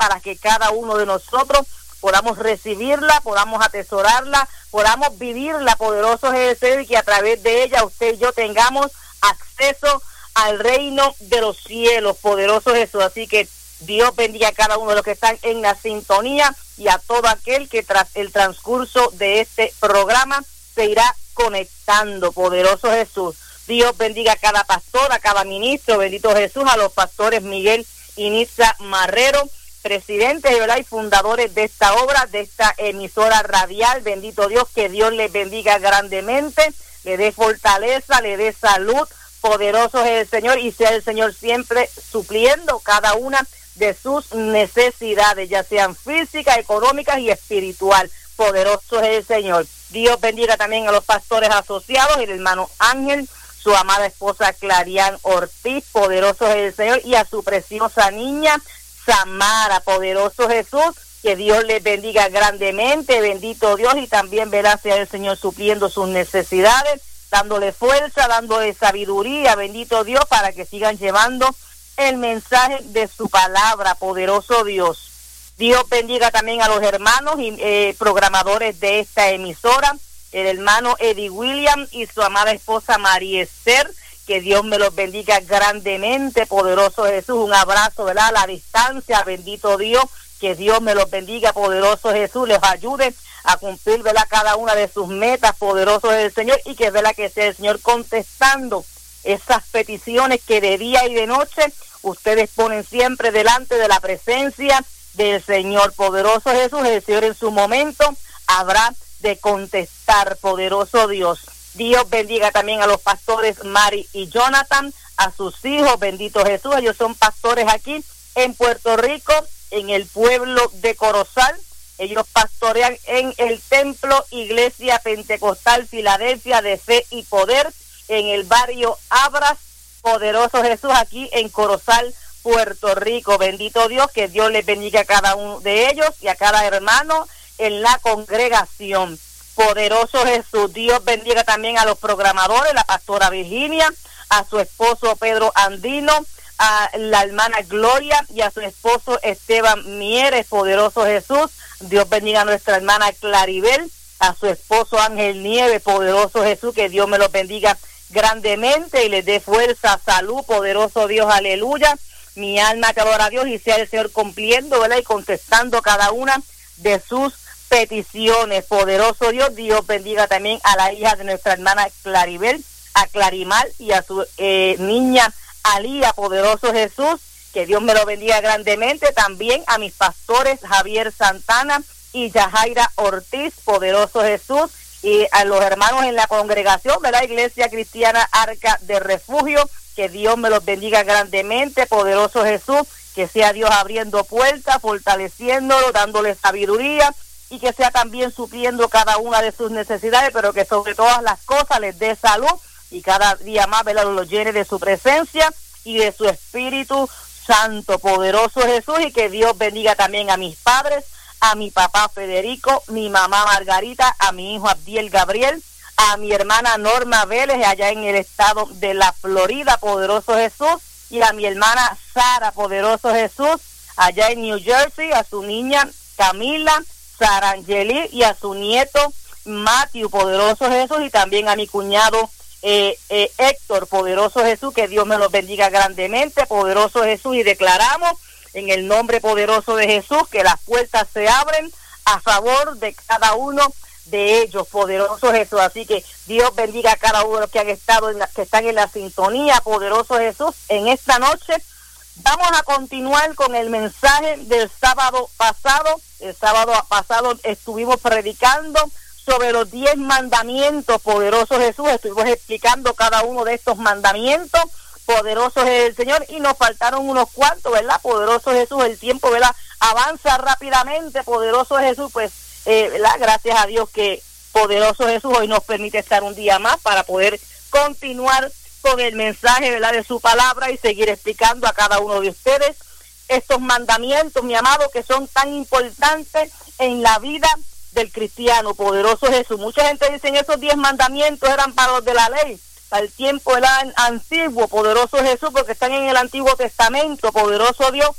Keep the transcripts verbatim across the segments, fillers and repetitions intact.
para que cada uno de nosotros podamos recibirla, podamos atesorarla, podamos vivirla, poderoso Jesús, y que a través de ella usted y yo tengamos acceso al reino de los cielos, poderoso Jesús. Así que Dios bendiga a cada uno de los que están en la sintonía y a todo aquel que tras el transcurso de este programa se irá conectando, poderoso Jesús. Dios bendiga a cada pastor, a cada ministro, bendito Jesús, a los pastores Miguel y Nitza Marrero, presidentes, ¿verdad?, y fundadores de esta obra, de esta emisora radial. Bendito Dios, que Dios les bendiga grandemente, le dé fortaleza, le dé salud, poderoso es el Señor, y sea el Señor siempre supliendo cada una de sus necesidades, ya sean físicas, económicas y espiritual. Poderoso es el Señor. Dios bendiga también a los pastores asociados, el hermano Ángel, su amada esposa Clarian Ortiz, poderoso es el Señor, y a su preciosa niña Samara, poderoso Jesús, que Dios les bendiga grandemente, bendito Dios, y también verá sea el Señor supliendo sus necesidades, dándole fuerza, dándole sabiduría, bendito Dios, para que sigan llevando el mensaje de su palabra, poderoso Dios. Dios bendiga también a los hermanos y eh, programadores de esta emisora, el hermano Eddie William y su amada esposa María Esther, que Dios me los bendiga grandemente, poderoso Jesús. Un abrazo, ¿verdad?, a la distancia, bendito Dios, que Dios me los bendiga, poderoso Jesús, les ayude a cumplir, ¿verdad?, cada una de sus metas, poderoso es el Señor, y que, ¿verdad?, que sea el Señor contestando esas peticiones que de día y de noche ustedes ponen siempre delante de la presencia del Señor, poderoso Jesús. El Señor en su momento habrá de contestar, poderoso Dios. Dios bendiga también a los pastores Mari y Jonathan, a sus hijos, bendito Jesús. Ellos son pastores aquí en Puerto Rico, en el pueblo de Corozal. Ellos pastorean en el Templo Iglesia Pentecostal Filadelfia de Fe y Poder, en el barrio Abras, poderoso Jesús, aquí en Corozal, Puerto Rico. Bendito Dios, que Dios les bendiga a cada uno de ellos y a cada hermano en la congregación. Poderoso Jesús. Dios bendiga también a los programadores, la pastora Virginia, a su esposo Pedro Andino, a la hermana Gloria y a su esposo Esteban Mieres, poderoso Jesús. Dios bendiga a nuestra hermana Claribel, a su esposo Ángel Nieves, poderoso Jesús, que Dios me los bendiga grandemente y les dé fuerza, salud, poderoso Dios, aleluya. Mi alma te adora a Dios, y sea el Señor cumpliendo, ¿verdad?, y contestando cada una de sus peticiones, poderoso Dios. Dios bendiga también a la hija de nuestra hermana Claribel, a Clarimal y a su eh, niña Alía, poderoso Jesús, que Dios me lo bendiga grandemente. También a mis pastores Javier Santana y Yajaira Ortiz, poderoso Jesús, y a los hermanos en la congregación de la Iglesia Cristiana Arca de Refugio, que Dios me los bendiga grandemente, poderoso Jesús, que sea Dios abriendo puertas, fortaleciéndolo, dándole sabiduría, y que sea también supliendo cada una de sus necesidades, pero que sobre todas las cosas les dé salud, y cada día más, ¿verdad?, los llene de su presencia y de su Espíritu Santo, poderoso Jesús. Y que Dios bendiga también a mis padres, a mi papá Federico, mi mamá Margarita, a mi hijo Abdiel Gabriel, a mi hermana Norma Vélez, allá en el estado de la Florida, poderoso Jesús, y a mi hermana Sara, poderoso Jesús, allá en New Jersey, a su niña Camila, Sarangeli, y a su nieto Matthew, poderoso Jesús, y también a mi cuñado eh, eh, Héctor, poderoso Jesús, que Dios me los bendiga grandemente, poderoso Jesús, y declaramos en el nombre poderoso de Jesús que las puertas se abren a favor de cada uno de ellos, poderoso Jesús. Así que Dios bendiga a cada uno de los que han estado en la, que están en la sintonía, poderoso Jesús. En esta noche vamos a continuar con el mensaje del sábado pasado. El sábado pasado estuvimos predicando sobre los diez mandamientos, poderoso Jesús. Estuvimos explicando cada uno de estos mandamientos, poderoso es el Señor, y nos faltaron unos cuantos, ¿verdad? Poderoso Jesús, el tiempo, ¿verdad?, avanza rápidamente, poderoso Jesús, pues Eh, ¿verdad? Gracias a Dios que poderoso Jesús hoy nos permite estar un día más para poder continuar con el mensaje, ¿verdad?, de su palabra, y seguir explicando a cada uno de ustedes estos mandamientos, mi amado, que son tan importantes en la vida del cristiano, poderoso Jesús. Mucha gente dice que esos diez mandamientos eran para los de la ley, para el tiempo, ¿verdad?, antiguo, poderoso Jesús, porque están en el Antiguo Testamento, poderoso Dios.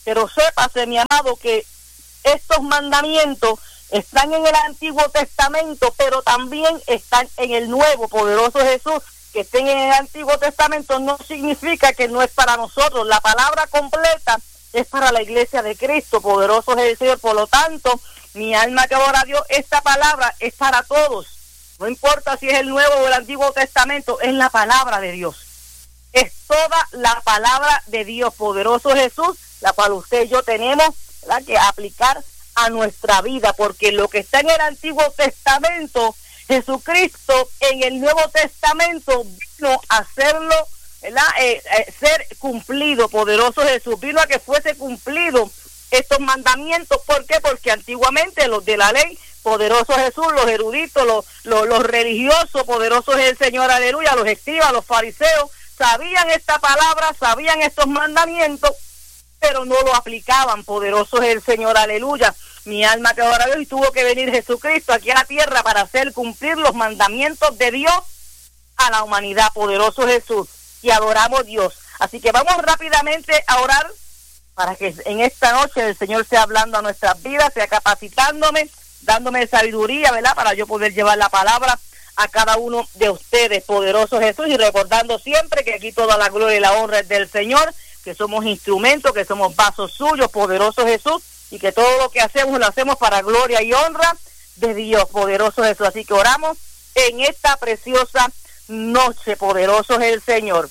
pero sépase, mi amado, que estos mandamientos están en el Antiguo Testamento, pero también están en el Nuevo. Poderoso Jesús, que estén en el Antiguo Testamento no significa que no es para nosotros. La palabra completa es para la iglesia de Cristo. Poderoso es el Señor. Por lo tanto, mi alma que adora a Dios, esta palabra es para todos. No importa si es el Nuevo o el Antiguo Testamento, es la palabra de Dios. Es toda la palabra de Dios. Poderoso Jesús, la cual usted y yo tenemos, ¿verdad?, que aplicar a nuestra vida, porque lo que está en el Antiguo Testamento, Jesucristo en el Nuevo Testamento vino a hacerlo, ¿verdad?, eh, eh, ser cumplido. Poderoso Jesús, vino a que fuese cumplido estos mandamientos. ¿Por qué? Porque antiguamente los de la ley, poderoso Jesús, los eruditos, los, los, los religiosos, poderoso es el Señor, aleluya, los escribas, los fariseos, sabían esta palabra, sabían estos mandamientos, pero no lo aplicaban. Poderoso es el Señor, aleluya. Mi alma que adora a Dios, y tuvo que venir Jesucristo aquí a la tierra para hacer cumplir los mandamientos de Dios a la humanidad. Poderoso Jesús, y adoramos a Dios. Así que vamos rápidamente a orar para que en esta noche el Señor sea hablando a nuestras vidas, sea capacitándome, dándome sabiduría, ¿verdad?, para yo poder llevar la palabra a cada uno de ustedes. Poderoso Jesús, y recordando siempre que aquí toda la gloria y la honra es del Señor, que somos instrumentos, que somos vasos suyos. Poderoso Jesús, y que todo lo que hacemos lo hacemos para gloria y honra de Dios. Poderoso Jesús. Así que oramos en esta preciosa noche. Poderoso es el Señor.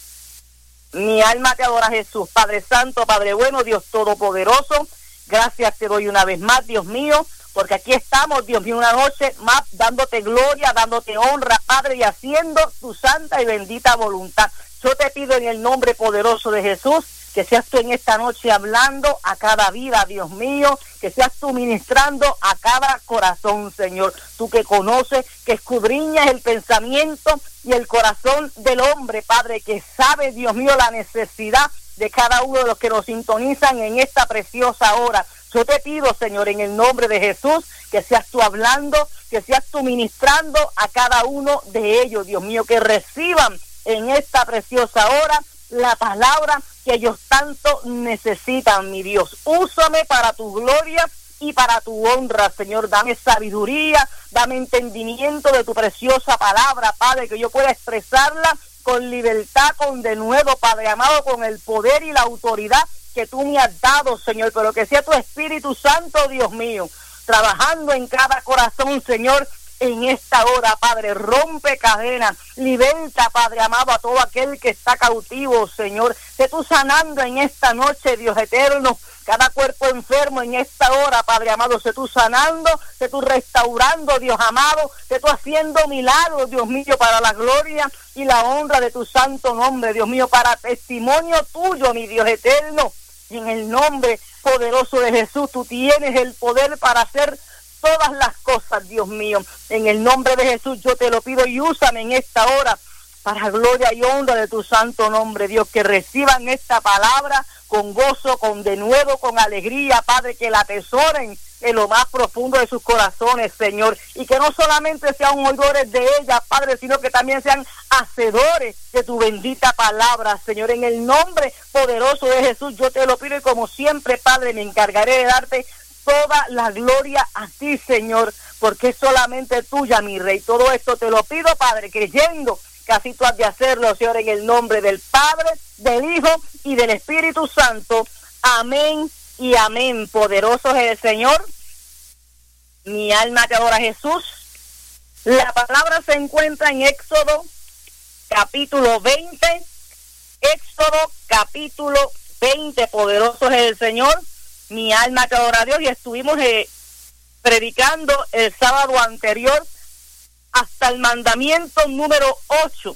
Mi alma te adora, Jesús. Padre Santo, Padre bueno, Dios Todopoderoso, gracias te doy una vez más, Dios mío, porque aquí estamos, Dios mío, una noche más dándote gloria, dándote honra, Padre, y haciendo tu santa y bendita voluntad. Yo te pido en el nombre poderoso de Jesús, que seas tú en esta noche hablando a cada vida, Dios mío, que seas tú ministrando a cada corazón, Señor. Tú que conoces, que escudriñas el pensamiento y el corazón del hombre, Padre, que sabe, Dios mío, la necesidad de cada uno de los que nos sintonizan en esta preciosa hora. Yo te pido, Señor, en el nombre de Jesús, que seas tú hablando, que seas tú ministrando a cada uno de ellos, Dios mío, que reciban en esta preciosa hora la palabra que ellos tanto necesitan, mi Dios. Úsame para tu gloria y para tu honra, Señor. Dame sabiduría, dame entendimiento de tu preciosa palabra, Padre, que yo pueda expresarla con libertad, con denuedo, Padre amado, con el poder y la autoridad que tú me has dado, Señor, pero que sea tu Espíritu Santo, Dios mío, trabajando en cada corazón, Señor, en esta hora, Padre. Rompe cadenas, liberta, Padre amado, a todo aquel que está cautivo, Señor. Sé tú sanando en esta noche, Dios eterno, cada cuerpo enfermo en esta hora, Padre amado. Sé tú sanando, sé tú restaurando, Dios amado, sé tú haciendo milagros, Dios mío, para la gloria y la honra de tu santo nombre, Dios mío, para testimonio tuyo, mi Dios eterno. Y en el nombre poderoso de Jesús, tú tienes el poder para hacer todas las cosas, Dios mío. En el nombre de Jesús yo te lo pido, y úsame en esta hora para gloria y honra de tu santo nombre, Dios. Que reciban esta palabra con gozo, con denuedo, con alegría, Padre, que la atesoren en lo más profundo de sus corazones, Señor, y que no solamente sean oidores de ella, Padre, sino que también sean hacedores de tu bendita palabra, Señor. En el nombre poderoso de Jesús yo te lo pido, y como siempre, Padre, me encargaré de darte toda la gloria a ti, Señor, porque es solamente tuya, mi Rey. Todo esto te lo pido, Padre, creyendo que así tú has de hacerlo, Señor, en el nombre del Padre, del Hijo y del Espíritu Santo. Amén y amén. Poderoso es el Señor. Mi alma te adora, Jesús. La palabra se encuentra en Éxodo capítulo veinte. Éxodo capítulo veinte. Poderoso es el Señor. Mi alma te adora a Dios. Y estuvimos eh, predicando el sábado anterior hasta el mandamiento número ocho,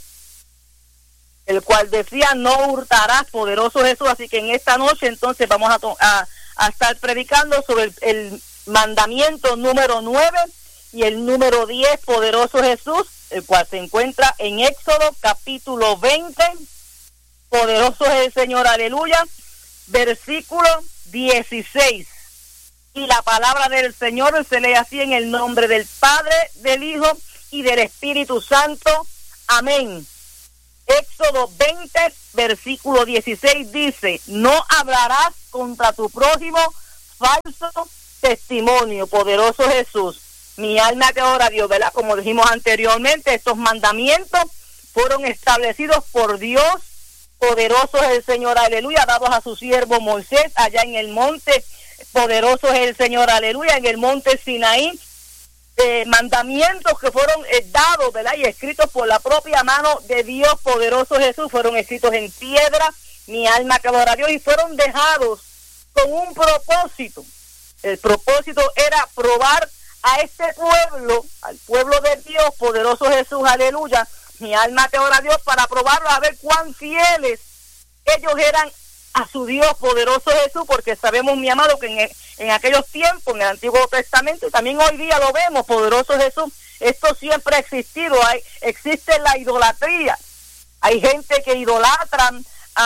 el cual decía: no hurtarás. Poderoso Jesús. Así que en esta noche entonces vamos a, a, a estar predicando sobre el, el mandamiento número nueve y el número diez. Poderoso Jesús, el cual se encuentra en Éxodo capítulo veinte. Poderoso es el Señor, aleluya. Versículo dieciséis. Y la palabra del Señor se lee así: en el nombre del Padre, del Hijo y del Espíritu Santo. Amén. Éxodo veinte, versículo dieciséis dice, no hablarás contra tu prójimo falso testimonio. Poderoso Jesús, mi alma te adora, Dios, ¿verdad? Como dijimos anteriormente, estos mandamientos fueron establecidos por Dios. Poderoso es el Señor, aleluya, dados a su siervo Moisés allá en el monte. Poderoso es el Señor, aleluya, en el monte Sinaí. Eh, mandamientos que fueron eh, dados, ¿verdad? Y escritos por la propia mano de Dios. Poderoso Jesús, fueron escritos en piedra. Mi alma que adora a Dios, y fueron dejados con un propósito. El propósito era probar a este pueblo, al pueblo de Dios. Poderoso Jesús, aleluya. Mi alma te adora a Dios, para probarlo, a ver cuán fieles ellos eran a su Dios. Poderoso Jesús, porque sabemos, mi amado, que en, en aquellos tiempos, en el Antiguo Testamento, y también hoy día lo vemos, poderoso Jesús, esto siempre ha existido. Hay, existe la idolatría. Hay gente que idolatran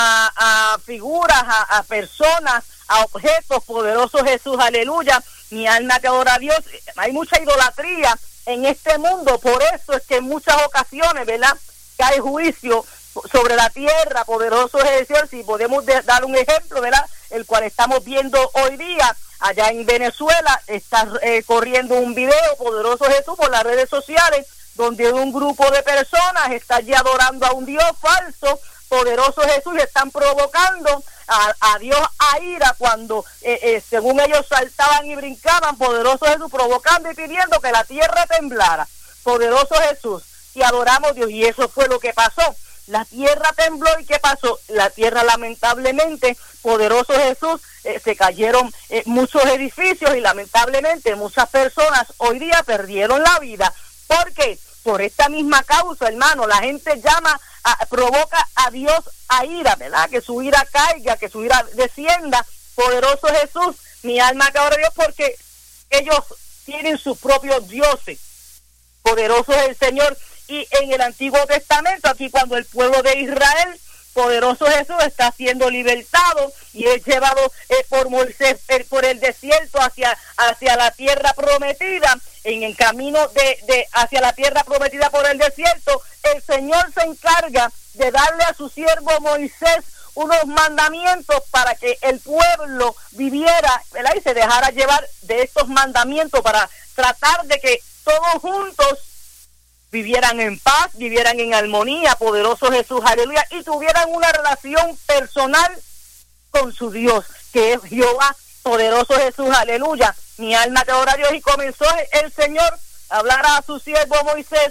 a, a figuras, a, a personas, a objetos. Poderoso Jesús, aleluya. Mi alma te adora a Dios. Hay mucha idolatría en este mundo, por eso es que en muchas ocasiones, ¿verdad?, cae juicio sobre la tierra. Poderoso es el Señor. Si podemos de, dar un ejemplo, ¿verdad?, el cual estamos viendo hoy día, allá en Venezuela, está eh, corriendo un video, poderoso Jesús, por las redes sociales, donde un grupo de personas está allí adorando a un Dios falso. Poderoso Jesús, y están provocando a, a Dios a ira cuando eh, eh, según ellos saltaban y brincaban. Poderoso Jesús, provocando y pidiendo que la tierra temblara. Poderoso Jesús, y adoramos a Dios, y eso fue lo que pasó. La tierra tembló, y ¿qué pasó? La tierra, lamentablemente, poderoso Jesús, eh, se cayeron eh, muchos edificios, y lamentablemente muchas personas hoy día perdieron la vida. ¿Por qué? Por esta misma causa, hermano. La gente llama, a, provoca a Dios a ira, ¿verdad? Que su ira caiga, que su ira descienda. Poderoso Jesús, mi alma que adora a Dios, porque ellos tienen sus propios dioses. Poderoso es el Señor. Y en el Antiguo Testamento, aquí cuando el pueblo de Israel, poderoso Jesús, está siendo libertado y es llevado eh, por Moisés eh, por el desierto hacia, hacia la tierra prometida, en el camino de, de hacia la tierra prometida por el desierto, el Señor se encarga de darle a su siervo Moisés unos mandamientos para que el pueblo viviera, ¿verdad?, y se dejara llevar de estos mandamientos para tratar de que todos juntos vivieran en paz, vivieran en armonía. Poderoso Jesús, aleluya, y tuvieran una relación personal con su Dios, que es Jehová. Poderoso Jesús, aleluya. Mi alma te adora a Dios, y comenzó el Señor a hablar a su siervo Moisés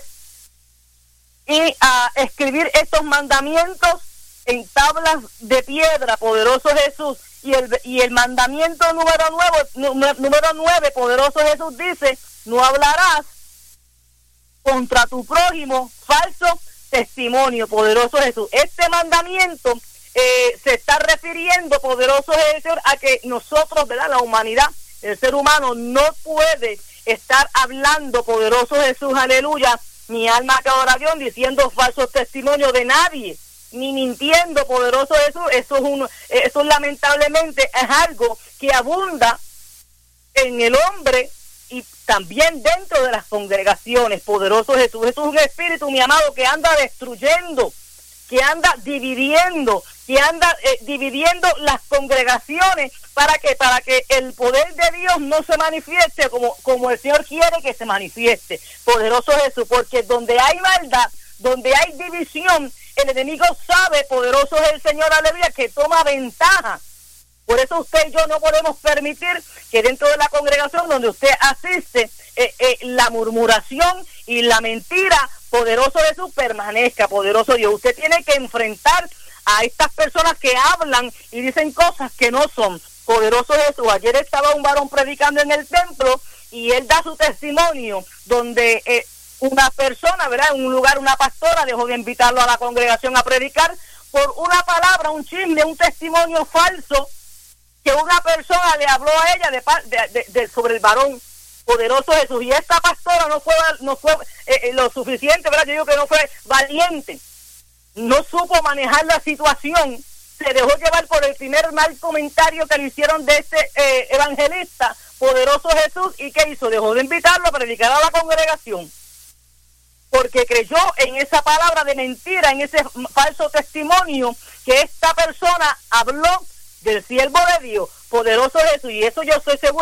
y a escribir estos mandamientos en tablas de piedra. Poderoso Jesús, y el, y el mandamiento número nueve, número nueve, poderoso Jesús dice, no hablarás contra tu prójimo falso testimonio. Poderoso Jesús, este mandamiento eh, se está refiriendo, poderoso Jesús, a que nosotros, ¿verdad?, la humanidad, el ser humano no puede estar hablando, poderoso Jesús, aleluya, mi alma que adora a Dios, diciendo falsos testimonios de nadie, ni mintiendo. Poderoso Jesús, eso es un, eso lamentablemente es algo que abunda en el hombre y también dentro de las congregaciones. Poderoso Jesús, Jesús es un espíritu, mi amado, que anda destruyendo, que anda dividiendo, que anda eh, dividiendo las congregaciones. ¿Para que Para que el poder de Dios no se manifieste como, como el Señor quiere que se manifieste. Poderoso Jesús, porque donde hay maldad, donde hay división, el enemigo sabe, poderoso es el Señor, aleluya, que toma ventaja. Por eso usted y yo no podemos permitir que dentro de la congregación donde usted asiste, eh, eh, la murmuración y la mentira, poderoso Jesús, permanezca. Poderoso Dios, usted tiene que enfrentar a estas personas que hablan y dicen cosas que no son. Poderoso Jesús, ayer estaba un varón predicando en el templo y él da su testimonio donde eh, una persona, ¿verdad?, en un lugar, una pastora dejó de invitarlo a la congregación a predicar por una palabra, un chisme, un testimonio falso que una persona le habló a ella de, de, de, de sobre el varón. Poderoso Jesús, y esta pastora no fue no fue eh, lo suficiente, ¿verdad? Yo digo que no fue valiente, no supo manejar la situación, se dejó llevar por el primer mal comentario que le hicieron de este eh, evangelista. Poderoso Jesús, ¿y qué hizo? Dejó de invitarlo a predicar a la congregación. porque creyó en esa palabra de mentira, en ese falso testimonio que esta persona habló del siervo de Dios, poderoso Jesús, y eso yo estoy seguro